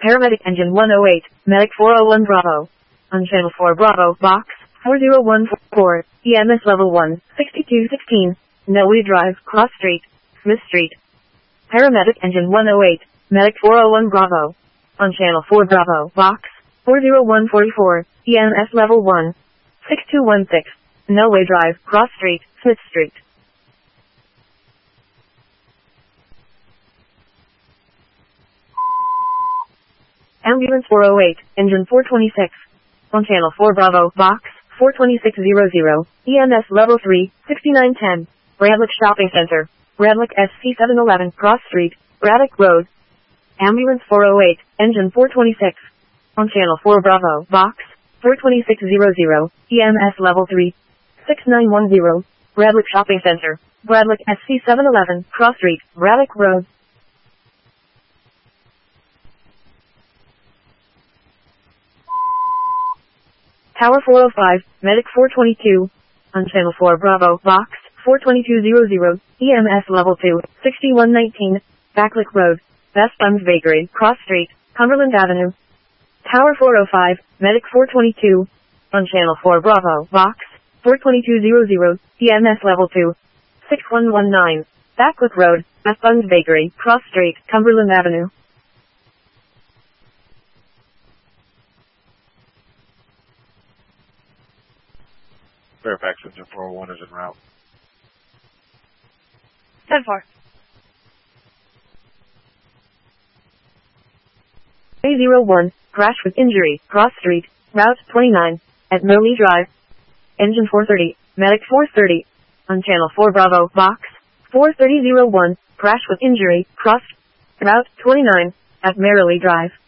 Paramedic Engine 108, Medic 401 Bravo. On Channel 4 Bravo, Box 4014, EMS Level 1, 6216, Noe Drive, Cross Street, Smith Street. Paramedic Engine 108, Medic 401 Bravo. On Channel 4 Bravo, Box 40144, EMS Level 1, 6216, Noe Drive, Cross Street, Smith Street. Ambulance 408, Engine 426. On Channel 4 Bravo, Box 42600, EMS Level 3, 6910, Bradlick Shopping Center, Bradlick SC 711, Cross Street, Braddock Road. Ambulance 408, Engine 426. On Channel 4 Bravo, Box 42600, EMS Level 3, 6910, Bradlick Shopping Center, Bradlick SC 711, Cross Street, Braddock Road. Tower 405, Medic 422. On Channel 4 Bravo, Box 42200, EMS Level 2, 6119, Backlick Road, Best Buns Bakery, Cross Street, Cumberland Avenue. Tower 405, Medic 422. On Channel 4 Bravo, Box 42200, EMS Level 2, 6119, Backlick Road, Best Buns Bakery, Cross Street, Cumberland Avenue. Fairfax Engine 401 is en route. 10-4. A01, crash with injury, Cross Street, Route 29, at Noe Drive. Engine 430, Medic 430. On Channel 4 Bravo, Box 43001, crash with injury, Cross Route 29, at Merrily Drive.